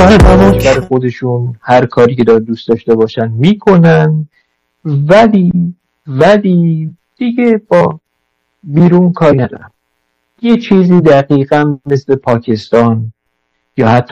برای خودشون هر کاری که دوست داشته باشن میکنن، ولی دیگه با بیرون کاری ندارن. یه چیزی دقیقا مثل پاکستان یا حتی